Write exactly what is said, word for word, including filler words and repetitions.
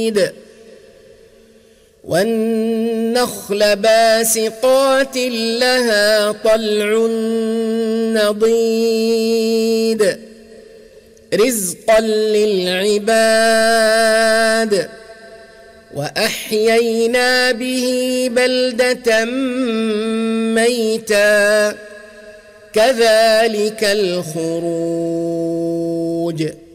والنخل باسقات لها طلع نضيد رزقا للعباد وأحيينا به بلدة ميتا كذلك الخروج.